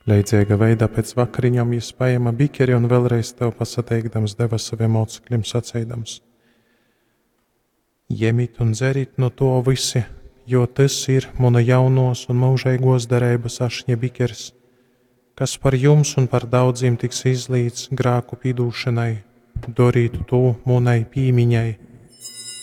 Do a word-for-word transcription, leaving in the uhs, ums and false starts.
Leidzīga veidā pēc vakariņām jis paēma bikeri un vēlreiz tev pasateikdams deva saviem mocekļiem sacīdams: Ņemiet un dzeriet no to visi, jo tas ir mana jaunos un mūžīgos derības ašņa bikers, kas par jums un par daudziem tiks izlīts grēku pīdūšanai. Darīt to manai pīmiņai.